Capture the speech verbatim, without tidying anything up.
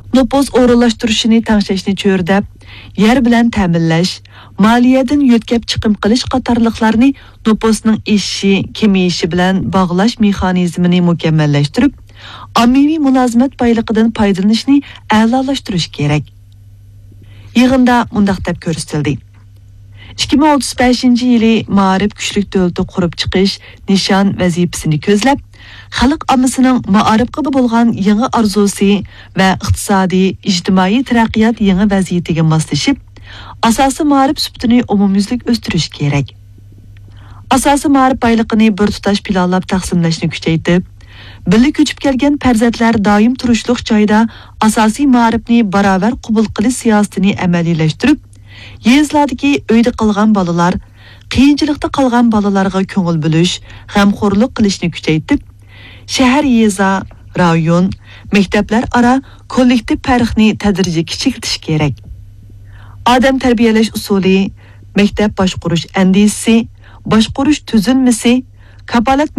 nopos o'rinlashtirishini tangshashni cho'rdab, yer bilan ta'minlash, moliyadan yo'tkab chiqim qilish qatorliqlarni noposning eshishi, kemeyishi bilan bog'lash mexanizmini mukammallashtirib, ommaviy mulozimat boyligidan foydalanishni a'lolashtirish kerak. Yig'inda mundaq deb ko'rsatildi. ikki ming o'ttiz beshinchi yili ma'rif kuchlik davlatni qurib chiqish nishon vazifasini ko'zlab, xalq ommasining ma'rifga bo'lgan yangi orzusi va iqtisodiy, ijtimoiy taraqqiyot yangi vaziyatiga moslashib, asosiy ma'rif sifatini umumyuzlik o'stirish kerak. Asosiy ma'rif boyligini bir tutash planlab taqsimlashni kuchaytirib, birga ko'chib kelgan farzandlar doim turishliq joyda asosiy ma'rifni barobar qabul qilish siyosatini amaliylashtirib, yezlardagi uyda qolgan bolalar, qiyinchilikda qolgan bolalarga ko'ngil bo'lish, g'amxo'rlik qilishni kuchaytirib, shahar, yeza, rayon, maktablar ara kollektiv farqni tadrijiy kichiktish kerak. Odam tarbiyalash usuli, maktab boshqurish andisi, boshqurish tuzilmasi, kapolat